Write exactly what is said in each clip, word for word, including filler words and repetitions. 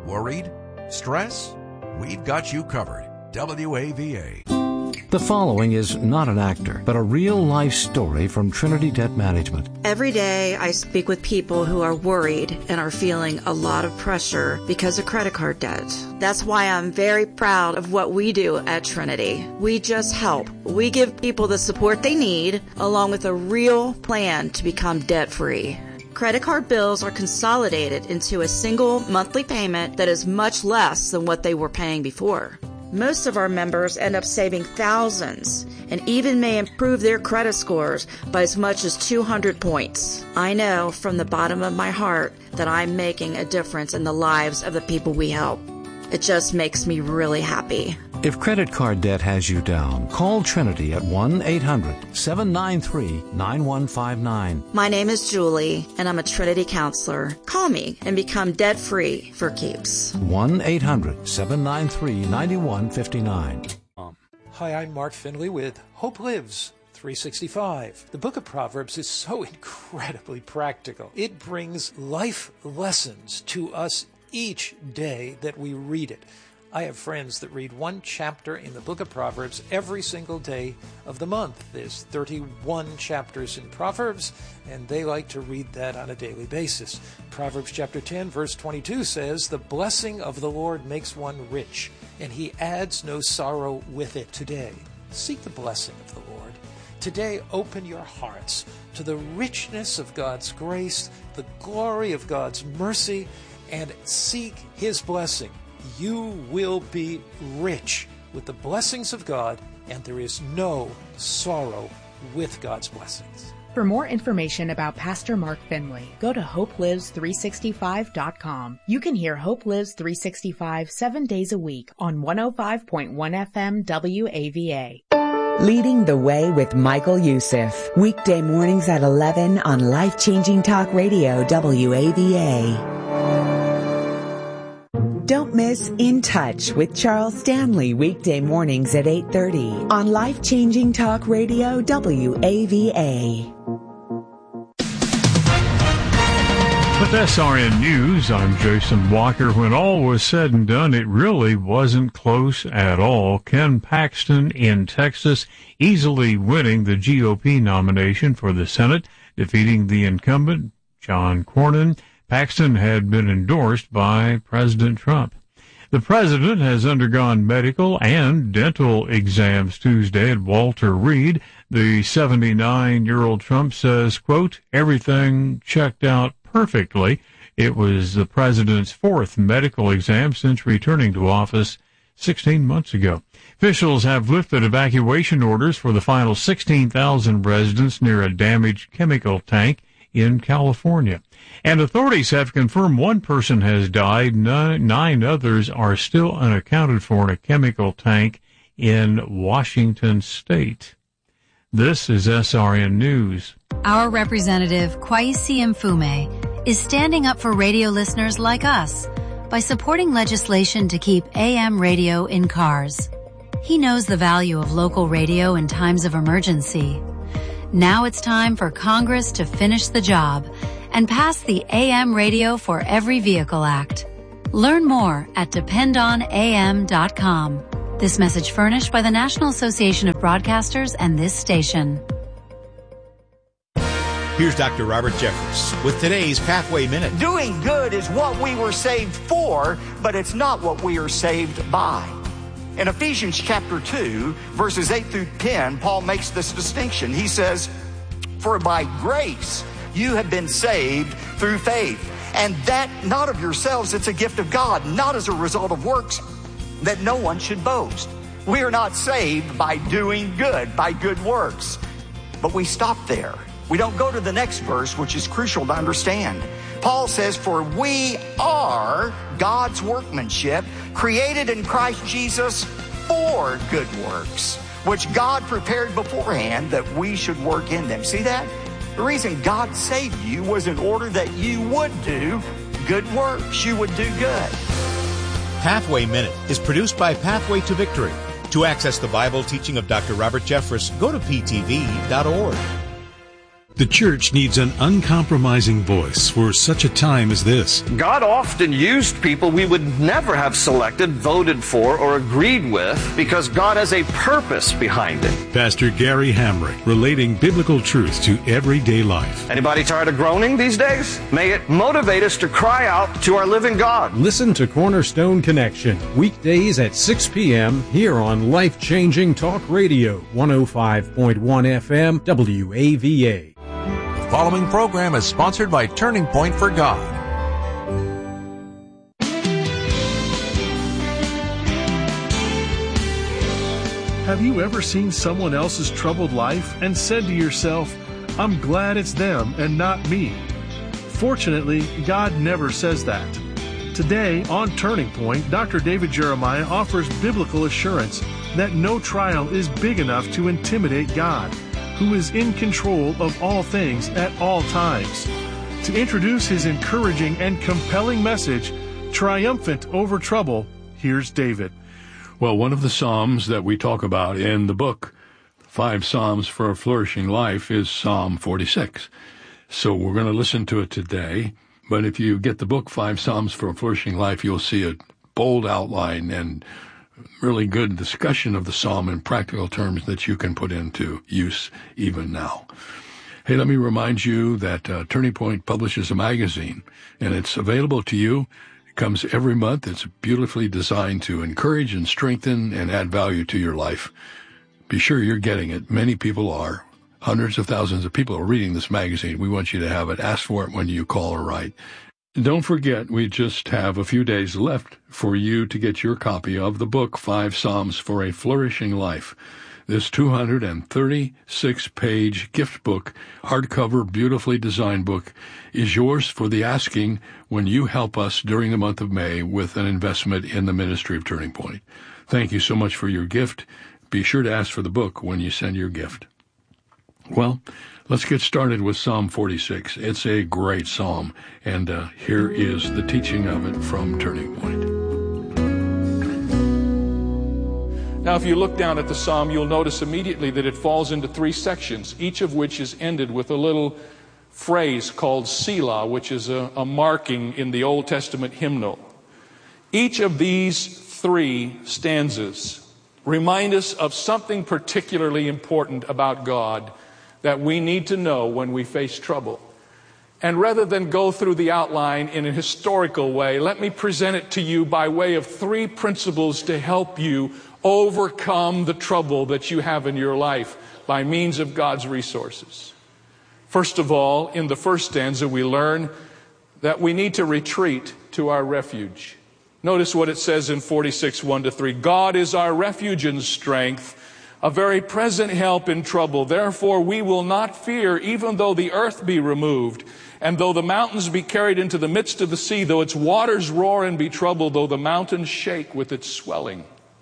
Worried? Stress? We've got you covered. W A V A. The following is not an actor, but a real-life story from Trinity Debt Management. Every day I speak with people who are worried and are feeling a lot of pressure because of credit card debt. That's why I'm very proud of what we do at Trinity. We just help. We give people the support they need, along with a real plan to become debt-free. Credit card bills are consolidated into a single monthly payment that is much less than what they were paying before. Most of our members end up saving thousands and even may improve their credit scores by as much as two hundred points. I know from the bottom of my heart that I'm making a difference in the lives of the people we help. It just makes me really happy. If credit card debt has you down, call Trinity at one eight hundred seven nine three nine one five nine. My name is Julie, and I'm a Trinity counselor. Call me and become debt-free for keeps. one eight hundred seven nine three nine one five nine. Hi, I'm Mark Finley with Hope Lives three sixty-five. The book of Proverbs is so incredibly practical. It brings life lessons to us each day that we read it. I have friends that read one chapter in the book of Proverbs every single day of the month. There's thirty-one chapters in Proverbs, and they like to read that on a daily basis. Proverbs chapter ten, verse twenty-two says, "The blessing of the Lord makes one rich, and he adds no sorrow with it." Today, seek the blessing of the Lord. Today, open your hearts to the richness of God's grace, the glory of God's mercy, and seek his blessing. You will be rich with the blessings of God, and there is no sorrow with God's blessings. For more information about Pastor Mark Finley, go to hope lives three sixty-five dot com. You can hear Hope Lives three sixty-five seven days a week on one oh five point one F M W A V A. Leading the Way with Michael Youssef. Weekday mornings at eleven on Life-Changing Talk Radio W A V A. Don't miss In Touch with Charles Stanley weekday mornings at eight thirty on Life-Changing Talk Radio W A V A. With S R N News, I'm Jason Walker. When all was said and done, it really wasn't close at all. Ken Paxton in Texas easily winning the G O P nomination for the Senate, defeating the incumbent, John Cornyn. Paxton had been endorsed by President Trump. The president has undergone medical and dental exams Tuesday at Walter Reed. The seventy-nine-year-old Trump says, quote, "Everything checked out perfectly." It was the president's fourth medical exam since returning to office sixteen months ago. Officials have lifted evacuation orders for the final sixteen thousand residents near a damaged chemical tank in California. And authorities have confirmed one person has died. Nine, nine others are still unaccounted for in a chemical tank in Washington State. This is S R N News. Our representative, Kwesi Mfume, is standing up for radio listeners like us by supporting legislation to keep A M radio in cars. He knows the value of local radio in times of emergency. Now it's time for Congress to finish the job and pass the A M Radio for Every Vehicle Act. Learn more at depend on A M dot com. This message furnished by the National Association of Broadcasters and this station. Here's Doctor Robert Jeffress with today's Pathway Minute. Doing good is what we were saved for, but it's not what we are saved by. In Ephesians chapter two, verses eight through ten, Paul makes this distinction. He says, "For by grace you have been saved through faith, and that not of yourselves, it's a gift of God, not as a result of works, that no one should boast." We are not saved by doing good, by good works. But we stop there. We don't go to the next verse, which is crucial to understand. Paul says, "For we are God's workmanship, created in Christ Jesus for good works, which God prepared beforehand that we should work in them." See that? The reason God saved you was in order that you would do good works. You would do good. Pathway Minute is produced by Pathway to Victory. To access the Bible teaching of Doctor Robert Jeffress, go to P T V dot org. The church needs an uncompromising voice for such a time as this. God often used people we would never have selected, voted for, or agreed with because God has a purpose behind it. Pastor Gary Hamrick, relating biblical truth to everyday life. Anybody tired of groaning these days? May it motivate us to cry out to our living God. Listen to Cornerstone Connection, weekdays at six p.m. here on Life Changing Talk Radio, one oh five point one F M, W A V A. The following program is sponsored by Turning Point for God. Have you ever seen someone else's troubled life and said to yourself, I'm glad it's them and not me? Fortunately, God never says that. Today on Turning Point, Doctor David Jeremiah offers biblical assurance that no trial is big enough to intimidate God, who is in control of all things at all times. To introduce his encouraging and compelling message, Triumphant Over Trouble, here's David. Well, one of the Psalms that we talk about in the book, Five Psalms for a Flourishing Life, is Psalm forty-six. So we're going to listen to it today. But if you get the book, Five Psalms for a Flourishing Life, you'll see a bold outline and really good discussion of the psalm in practical terms that you can put into use even now. Hey, let me remind you that uh, Turning Point publishes a magazine, and it's available to you. It comes every month. It's beautifully designed to encourage and strengthen and add value to your life. Be sure you're getting it. Many people are. Hundreds of thousands of people are reading this magazine. We want you to have it. Ask for it when you call or write. Don't forget, we just have a few days left for you to get your copy of the book, Five Psalms for a Flourishing Life. This two hundred thirty-six page gift book, hardcover, beautifully designed book, is yours for the asking when you help us during the month of May with an investment in the ministry of Turning Point. Thank you so much for your gift. Be sure to ask for the book when you send your gift. Well, let's get started with Psalm forty-six. It's a great psalm, and uh, here is the teaching of it from Turning Point. Now, if you look down at the psalm, you'll notice immediately that it falls into three sections, each of which is ended with a little phrase called Selah, which is a, a marking in the Old Testament hymnal. Each of these three stanzas remind us of something particularly important about God that we need to know when we face trouble. And rather than go through the outline in a historical way, let me present it to you by way of three principles to help you overcome the trouble that you have in your life by means of God's resources. First of all, in the first stanza, we learn that we need to retreat to our refuge. Notice what it says in forty-six, one to three. God is our refuge and strength, a very present help in trouble. Therefore we will not fear, even though the earth be removed, and though the mountains be carried into the midst of the sea, though its waters roar and be troubled, though the mountains shake with its swelling.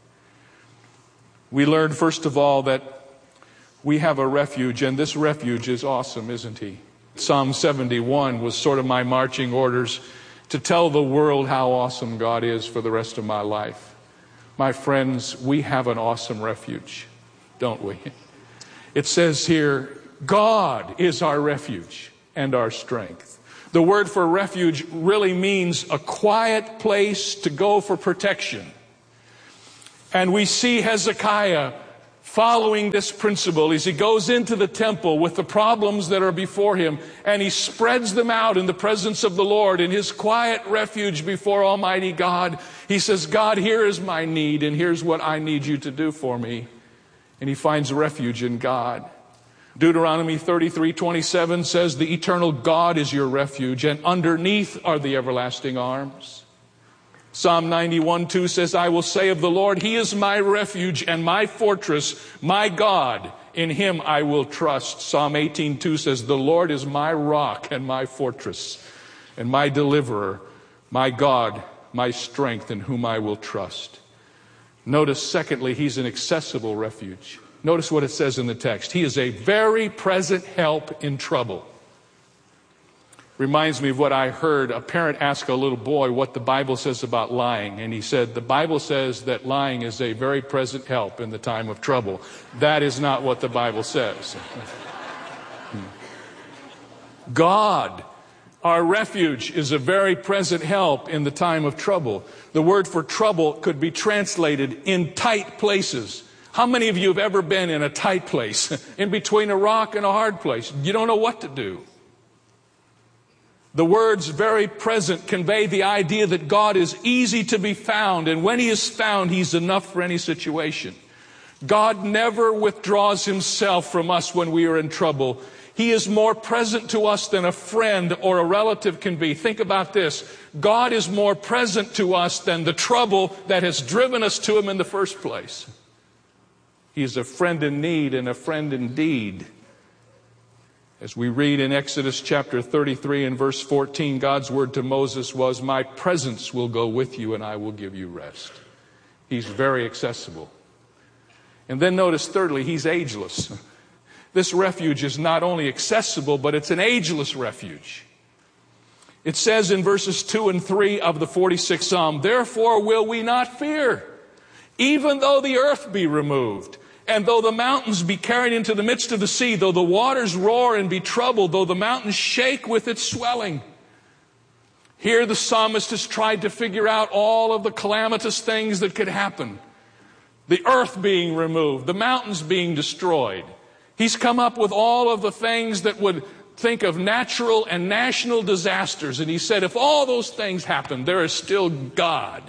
We learn, first of all, that we have a refuge, and this refuge is awesome, isn't he? Psalm seventy-one was sort of my marching orders to tell the world how awesome God is for the rest of my life. My friends, we have an awesome refuge, don't we? It says here, God is our refuge and our strength. The word for refuge really means a quiet place to go for protection. And we see Hezekiah following this principle as he goes into the temple with the problems that are before him, and he spreads them out in the presence of the Lord in his quiet refuge before Almighty God. He says, God, here is my need, and here's what I need you to do for me. And he finds refuge in God. Deuteronomy thirty-three twenty-seven says, the eternal God is your refuge, and underneath are the everlasting arms. Psalm ninety-one two says, I will say of the Lord, he is my refuge and my fortress, my God, in him I will trust. Psalm eighteen two says, the Lord is my rock and my fortress and my deliverer, my God, my strength, in whom I will trust. Notice, secondly, he's an accessible refuge. Notice what it says in the text. He is a very present help in trouble. Reminds me of what I heard a parent ask a little boy what the Bible says about lying. And he said, the Bible says that lying is a very present help in the time of trouble. That is not what the Bible says. God, our refuge, is a very present help in the time of trouble. The word for trouble could be translated in tight places. How many of you have ever been in a tight place, in between a rock and a hard place? You don't know what to do. The words very present convey the idea that God is easy to be found, and when He is found, He's enough for any situation. God never withdraws Himself from us when we are in trouble. He is more present to us than a friend or a relative can be. Think about this. God is more present to us than the trouble that has driven us to Him in the first place. He is a friend in need and a friend indeed. As we read in Exodus chapter thirty-three and verse fourteen, God's word to Moses was, "My presence will go with you and I will give you rest." He's very accessible. And then notice thirdly, He's ageless. This refuge is not only accessible, but it's an ageless refuge. It says in verses two and three of the forty-sixth Psalm, "Therefore will we not fear, even though the earth be removed, and though the mountains be carried into the midst of the sea, though the waters roar and be troubled, though the mountains shake with its swelling." Here the psalmist has tried to figure out all of the calamitous things that could happen. The earth being removed, the mountains being destroyed. He's come up with all of the things that would think of natural and national disasters. And he said, if all those things happen, there is still God.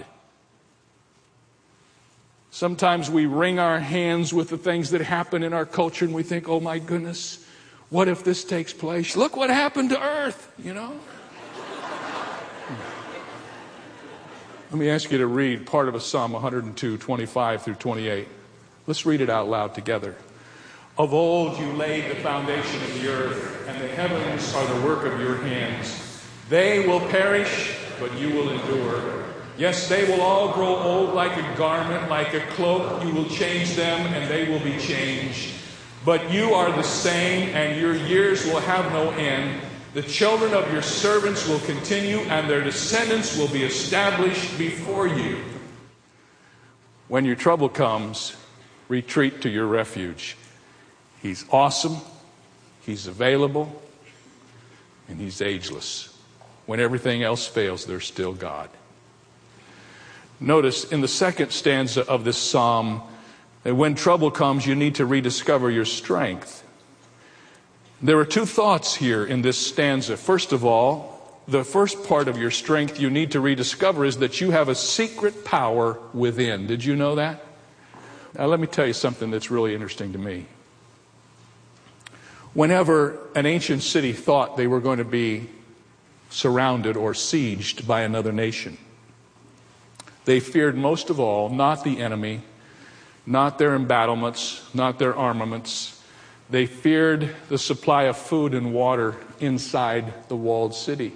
Sometimes we wring our hands with the things that happen in our culture and we think, oh my goodness, what if this takes place? Look what happened to earth, you know? Let me ask you to read part of a Psalm one hundred two, twenty-five through twenty-eight. Let's read it out loud together. Of old you laid the foundation of the earth, and the heavens are the work of your hands. They will perish, but you will endure. Yes, they will all grow old like a garment, like a cloak. You will change them, and they will be changed. But you are the same, and your years will have no end. The children of your servants will continue, and their descendants will be established before you. When your trouble comes, retreat to your refuge. He's awesome, He's available, and He's ageless. When everything else fails, there's still God. Notice in the second stanza of this psalm that when trouble comes, you need to rediscover your strength. There are two thoughts here in this stanza. First of all, the first part of your strength you need to rediscover is that you have a secret power within. Did you know that? Now let me tell you something that's really interesting to me. Whenever an ancient city thought they were going to be surrounded or sieged by another nation, they feared most of all not the enemy, not their embattlements, not their armaments. They feared the supply of food and water inside the walled city.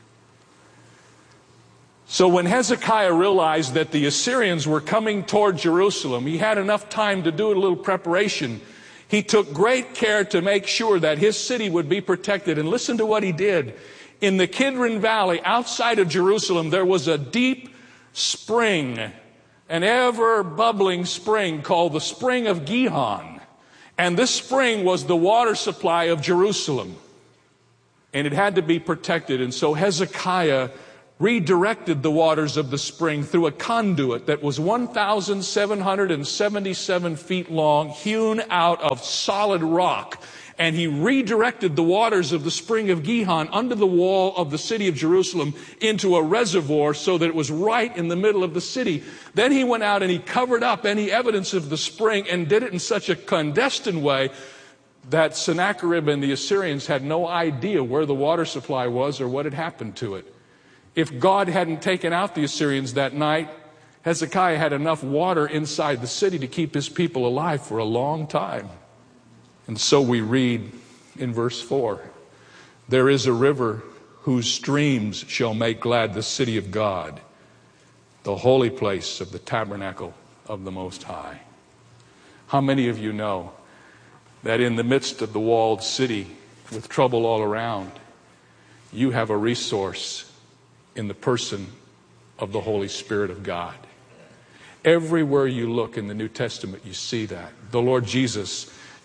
So when Hezekiah realized that the Assyrians were coming toward Jerusalem, he had enough time to do a little preparation. He took great care to make sure that his city would be protected. And listen to what he did. In the Kidron Valley, outside of Jerusalem, there was a deep spring, an ever-bubbling spring called the Spring of Gihon. And this spring was the water supply of Jerusalem. And it had to be protected. And so Hezekiah redirected the waters of the spring through a conduit that was one thousand seven hundred seventy-seven feet long, hewn out of solid rock. And he redirected the waters of the Spring of Gihon under the wall of the city of Jerusalem into a reservoir so that it was right in the middle of the city. Then he went out and he covered up any evidence of the spring and did it in such a clandestine way that Sennacherib and the Assyrians had no idea where the water supply was or what had happened to it. If God hadn't taken out the Assyrians that night, Hezekiah had enough water inside the city to keep his people alive for a long time. And so we read in verse four, there is a river whose streams shall make glad the city of God, the holy place of the tabernacle of the Most High. How many of you know that in the midst of the walled city with trouble all around, you have a resource in the person of the Holy Spirit of God? Everywhere you look in the New Testament, you see that. The Lord Jesus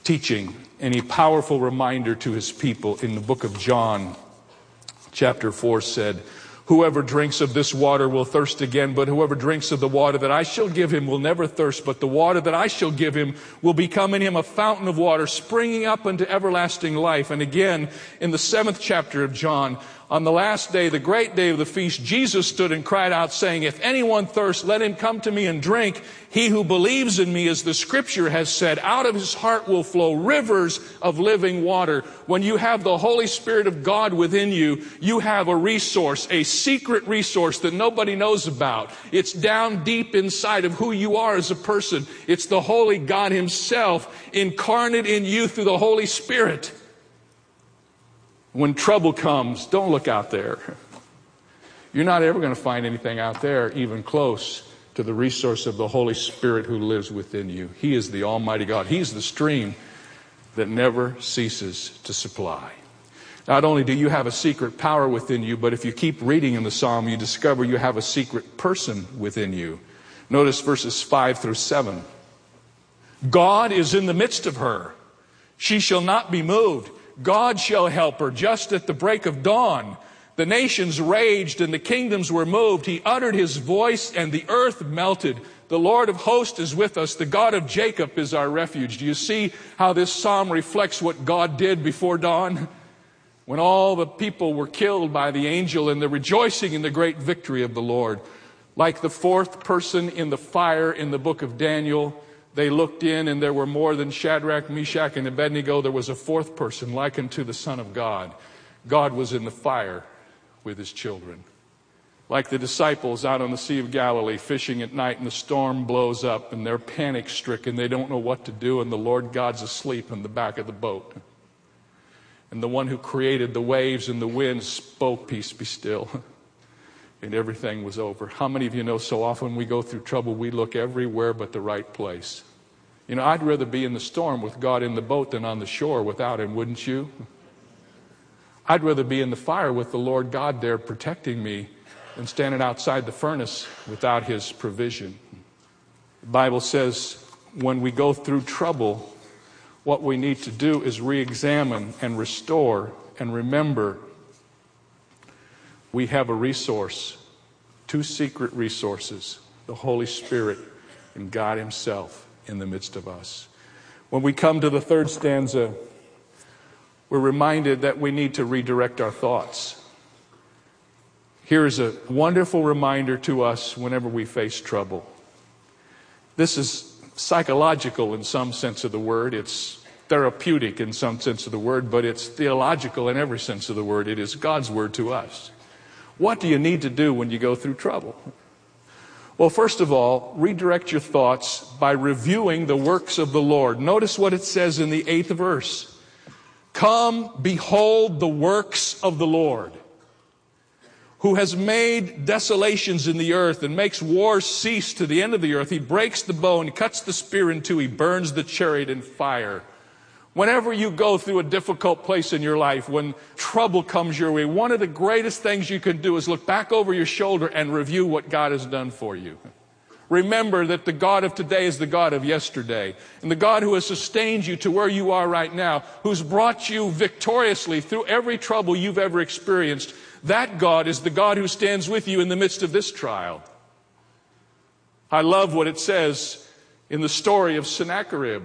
teaching and a powerful reminder to his people in the book of John, chapter four said, "Whoever drinks of this water will thirst again, but whoever drinks of the water that I shall give him will never thirst, but the water that I shall give him will become in him a fountain of water springing up unto everlasting life." And again, in the seventh chapter of John, on the last day, the great day of the feast, Jesus stood and cried out, saying, "If anyone thirsts, let him come to me and drink. He who believes in me, as the scripture has said, out of his heart will flow rivers of living water." When you have the Holy Spirit of God within you, you have a resource, a secret resource that nobody knows about. It's down deep inside of who you are as a person. It's the Holy God himself incarnate in you through the Holy Spirit. When trouble comes, don't look out there. You're not ever going to find anything out there even close to the resource of the Holy Spirit who lives within you. He is the Almighty God. He's the stream that never ceases to supply. Not only do you have a secret power within you, but if you keep reading in the Psalm, you discover you have a secret person within you. Notice verses five through seven. God is in the midst of her. She shall not be moved. God shall help her just at the break of dawn. The nations raged and the kingdoms were moved. He uttered his voice and the earth melted. The Lord of hosts is with us. The God of Jacob is our refuge. Do you see how this psalm reflects what God did before dawn? When all the people were killed by the angel and the rejoicing in the great victory of the Lord. Like the fourth person in the fire in the book of Daniel, they looked in and there were more than Shadrach, Meshach, and Abednego. There was a fourth person like unto the Son of God. God was in the fire with his children. Like the disciples out on the Sea of Galilee fishing at night and the storm blows up and they're panic stricken. They don't know what to do and the Lord God's asleep in the back of the boat. And the one who created the waves and the wind spoke, "Peace, be still." And everything was over. How many of you know so often we go through trouble, we look everywhere but the right place? You know, I'd rather be in the storm with God in the boat than on the shore without him, wouldn't you? I'd rather be in the fire with the Lord God there protecting me than standing outside the furnace without his provision. The Bible says when we go through trouble, what we need to do is re-examine and restore and remember we have a resource, two secret resources, the Holy Spirit and God himself in the midst of us. When we come to the third stanza, we're reminded that we need to redirect our thoughts. Here's a wonderful reminder to us whenever we face trouble. This is psychological in some sense of the word. It's therapeutic in some sense of the word, but it's theological in every sense of the word. It is God's word to us. What do you need to do when you go through trouble? Well, first of all, redirect your thoughts by reviewing the works of the Lord. Notice what it says in the eighth verse. Come, behold the works of the Lord, who has made desolations in the earth and makes wars cease to the end of the earth. He breaks the bow and cuts the spear in two. He burns the chariot in fire. Whenever you go through a difficult place in your life, when trouble comes your way, one of the greatest things you can do is look back over your shoulder and review what God has done for you. Remember that the God of today is the God of yesterday. And the God who has sustained you to where you are right now, who's brought you victoriously through every trouble you've ever experienced, that God is the God who stands with you in the midst of this trial. I love what it says in the story of Sennacherib.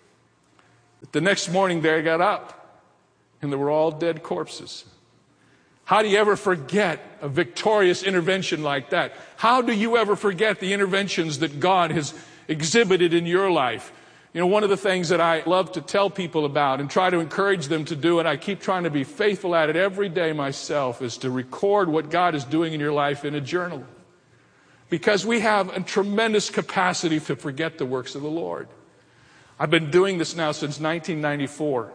The next morning they got up and they were all dead corpses. How do you ever forget a victorious intervention like that? How do you ever forget the interventions that God has exhibited in your life? You know, one of the things that I love to tell people about and try to encourage them to do, and I keep trying to be faithful at it every day myself, is to record what God is doing in your life in a journal. Because we have a tremendous capacity to forget the works of the Lord. I've been doing this now since nineteen ninety-four.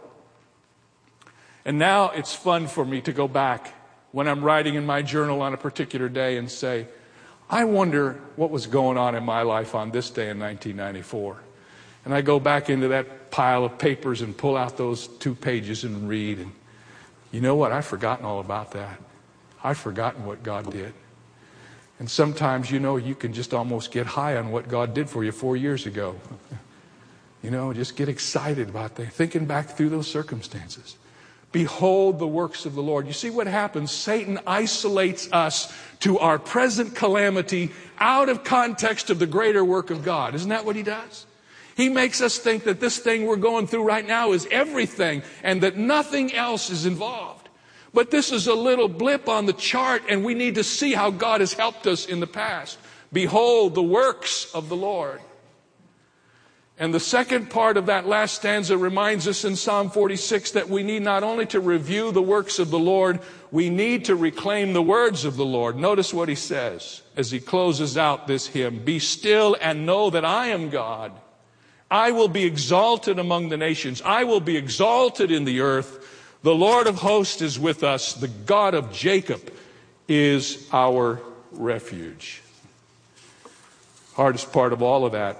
And now it's fun for me to go back when I'm writing in my journal on a particular day and say, I wonder what was going on in my life on this day in nineteen ninety-four. And I go back into that pile of papers and pull out those two pages and read. And you know what? I've forgotten all about that. I've forgotten what God did. And sometimes, you know, you can just almost get high on what God did for you four years ago. You know, just get excited about that, thinking back through those circumstances. Behold the works of the Lord. You see what happens? Satan isolates us to our present calamity out of context of the greater work of God. Isn't that what he does? He makes us think that this thing we're going through right now is everything and that nothing else is involved. But this is a little blip on the chart, and we need to see how God has helped us in the past. Behold the works of the Lord. And the second part of that last stanza reminds us in Psalm forty-six that we need not only to review the works of the Lord, we need to reclaim the words of the Lord. Notice what he says as he closes out this hymn. Be still and know that I am God. I will be exalted among the nations. I will be exalted in the earth. The Lord of hosts is with us. The God of Jacob is our refuge. Hardest part of all of that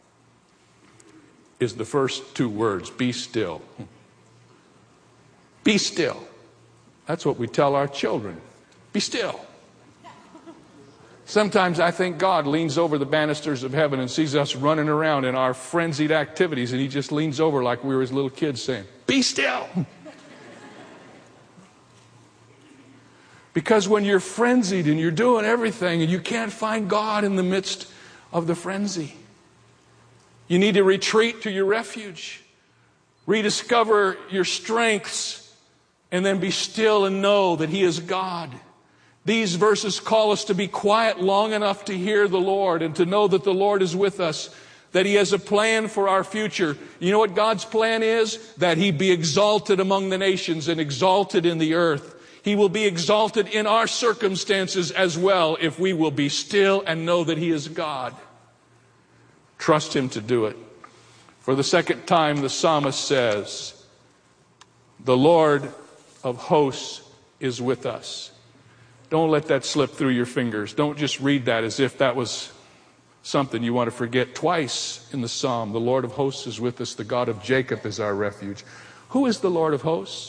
is the first two words, be still. Be still. That's what we tell our children. Be still. Sometimes I think God leans over the banisters of heaven and sees us running around in our frenzied activities, and he just leans over like we were his little kids saying, be still. Because when you're frenzied and you're doing everything and you can't find God in the midst of the frenzy, you need to retreat to your refuge, rediscover your strengths, and then be still and know that he is God. These verses call us to be quiet long enough to hear the Lord and to know that the Lord is with us, that he has a plan for our future. You know what God's plan is? That he be exalted among the nations and exalted in the earth. He will be exalted in our circumstances as well if we will be still and know that he is God. Trust him to do it. For the second time, the psalmist says, the Lord of hosts is with us. Don't let that slip through your fingers. Don't just read that as if that was something you want to forget. Twice in the psalm, the Lord of hosts is with us. The God of Jacob is our refuge. Who is the Lord of hosts?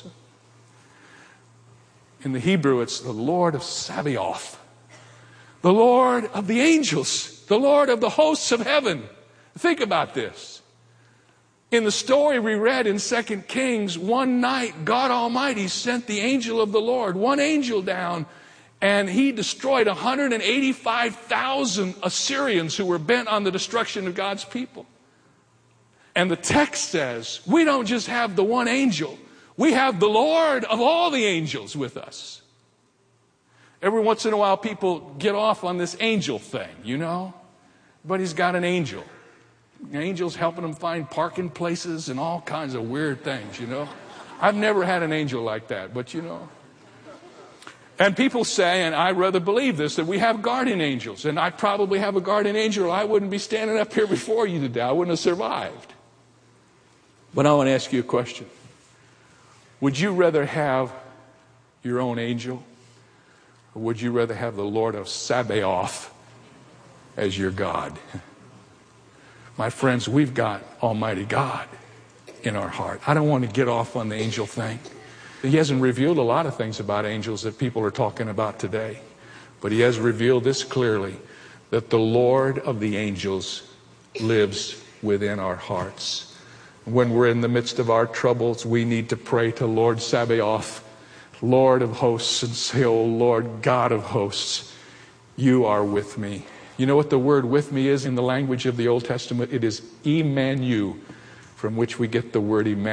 In the Hebrew, it's the Lord of Sabaoth, the Lord of the angels, the Lord of the hosts of heaven. Think about this. In the story we read in Second Kings, one night God Almighty sent the angel of the Lord, one angel down, and he destroyed one hundred eighty-five thousand Assyrians who were bent on the destruction of God's people. And the text says, we don't just have the one angel. We have the Lord of all the angels with us. Every once in a while, people get off on this angel thing, you know. But he's got an angel. Angels helping them find parking places and all kinds of weird things, you know. I've never had an angel like that, but you know. And people say, and I rather believe this, that we have guardian angels. And I probably have a guardian angel, or I wouldn't be standing up here before you today. I wouldn't have survived. But I want to ask you a question. Would you rather have your own angel, or would you rather have the Lord of Sabaoth as your God? My friends, we've got Almighty God in our heart. I don't want to get off on the angel thing. He hasn't revealed a lot of things about angels that people are talking about today. But he has revealed this clearly, that the Lord of the angels lives within our hearts. When we're in the midst of our troubles, we need to pray to Lord Sabaoth, Lord of hosts, and say, oh Lord God of hosts, you are with me. You know what the word with me is in the language of the Old Testament? It is Emmanuel, from which we get the word Emmanuel.